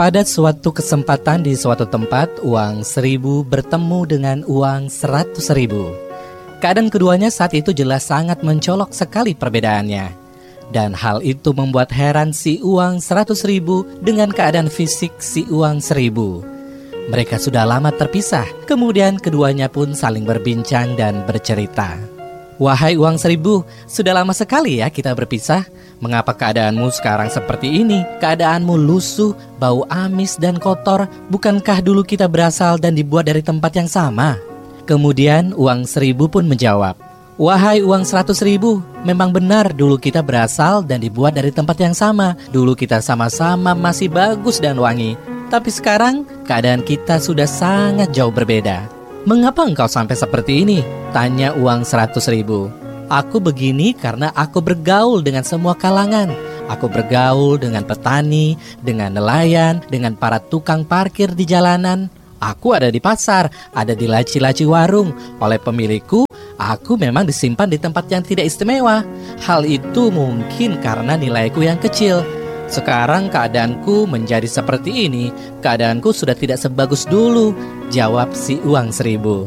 Pada suatu kesempatan di suatu tempat, uang 1.000 bertemu dengan uang 100.000. Keadaan keduanya saat itu jelas sangat mencolok sekali perbedaannya. Dan hal itu membuat heran si uang 100.000 dengan keadaan fisik si uang 1.000. Mereka sudah lama terpisah, kemudian keduanya pun saling berbincang dan bercerita. "Wahai uang 1.000, sudah lama sekali ya kita berpisah. Mengapa keadaanmu sekarang seperti ini? Keadaanmu lusuh, bau amis dan kotor. Bukankah dulu kita berasal dan dibuat dari tempat yang sama?" Kemudian uang 1.000 pun menjawab, "Wahai uang 100.000, memang benar dulu kita berasal dan dibuat dari tempat yang sama. Dulu kita sama-sama masih bagus dan wangi. Tapi sekarang keadaan kita sudah sangat jauh berbeda." "Mengapa engkau sampai seperti ini?" tanya uang 100.000. "Aku begini karena aku bergaul dengan semua kalangan. Aku bergaul dengan petani, dengan nelayan, dengan para tukang parkir di jalanan. Aku ada di pasar, ada di laci-laci warung. Oleh pemilikku, aku memang disimpan di tempat yang tidak istimewa. Hal itu mungkin karena nilaiku yang kecil. Sekarang keadaanku menjadi seperti ini. Keadaanku sudah tidak sebagus dulu," jawab si uang 1.000.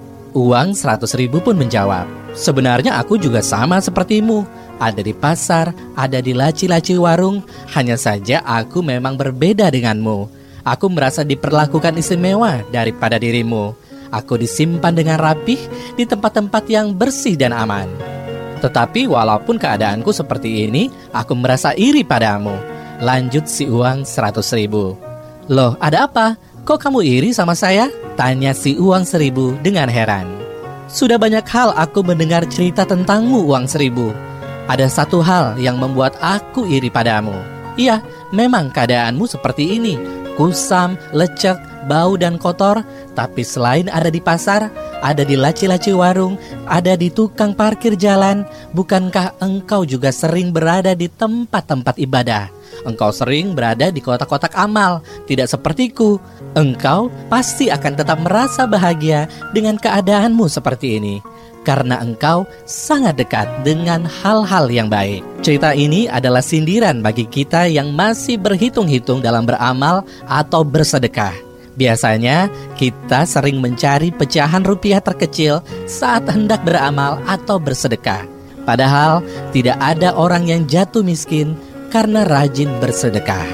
Uang 100.000 pun menjawab, "Sebenarnya aku juga sama sepertimu. Ada di pasar, ada di laci-laci warung. Hanya saja aku memang berbeda denganmu. Aku merasa diperlakukan istimewa daripada dirimu. Aku disimpan dengan rapih di tempat-tempat yang bersih dan aman. Tetapi walaupun keadaanku seperti ini, aku merasa iri padamu," lanjut si uang 100.000. "Loh, ada apa? Kok kamu iri sama saya?" tanya si uang 1.000 dengan heran. "Sudah banyak hal aku mendengar cerita tentangmu, uang 1.000. Ada satu hal yang membuat aku iri padamu. Iya, memang keadaanmu seperti ini, kusam, lecek, bau dan kotor. Tapi selain ada di pasar, ada di laci-laci warung, ada di tukang parkir jalan, bukankah engkau juga sering berada di tempat-tempat ibadah? Engkau sering berada di kotak-kotak amal, tidak sepertiku. Engkau pasti akan tetap merasa bahagia dengan keadaanmu seperti ini, karena engkau sangat dekat dengan hal-hal yang baik." Cerita ini adalah sindiran bagi kita yang masih berhitung-hitung dalam beramal atau bersedekah. Biasanya kita sering mencari pecahan rupiah terkecil saat hendak beramal atau bersedekah. Padahal tidak ada orang yang jatuh miskin karena rajin bersedekah.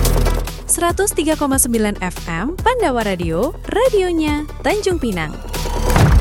103,9 FM Pandawa Radio, radionya Tanjung Pinang.